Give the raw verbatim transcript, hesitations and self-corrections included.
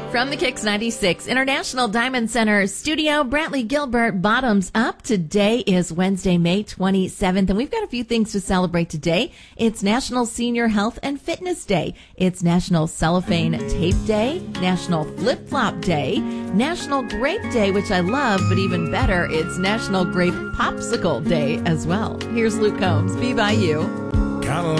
From the Kicks ninety-six International Diamond Center studio, Brantley Gilbert, Bottoms Up. Today is Wednesday, May twenty-seventh, and we've got a few things to celebrate today. It's National Senior Health and Fitness Day. It's National Cellophane Tape Day, National Flip Flop Day, National Grape Day, which I love, but even better, it's National Grape Popsicle Day as well. Here's Luke Combs, Be By You.